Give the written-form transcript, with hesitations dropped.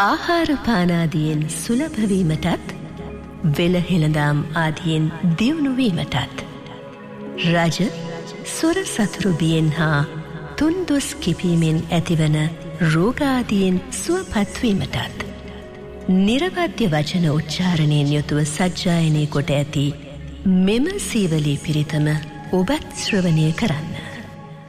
ආහාරපානාදියෙන් සුලභවීමටත් වෙළහෙළඳාම් ආදියෙන් දියුණුවීමටත් රජ සොර සතුරු බියෙන් හා තුන්දොස් කිපීමෙන් ඇතිවන රෝගාදියෙන් සුවපත්වීමටත් නිරවද්‍ය වචන උච්චාරණයෙන් යුතුව සජ්ජායනය කොට ඇති මෙම සීවලී පිරිතම ඔබත් ශ්‍රවණය කරන්න.